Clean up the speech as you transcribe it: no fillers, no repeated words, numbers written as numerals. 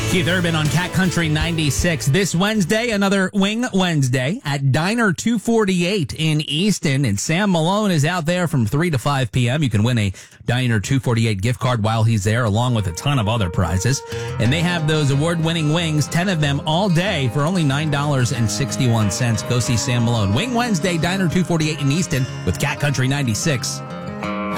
Keith Urban on Cat Country 96. This Wednesday, another Wing Wednesday at Diner 248 in Easton. And Sam Malone is out there from 3 to 5 p.m. You can win a Diner 248 gift card while he's there, along with a ton of other prizes. And they have those award-winning wings, 10 of them all day for only $9.61. Go see Sam Malone. Wing Wednesday, Diner 248 in Easton with Cat Country 96.